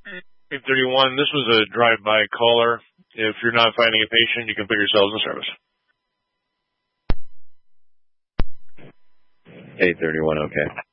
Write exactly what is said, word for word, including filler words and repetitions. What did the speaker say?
eight thirty-one, this was a drive-by caller. If you're not finding a patient, you can put yourselves in service. eight thirty-one, okay.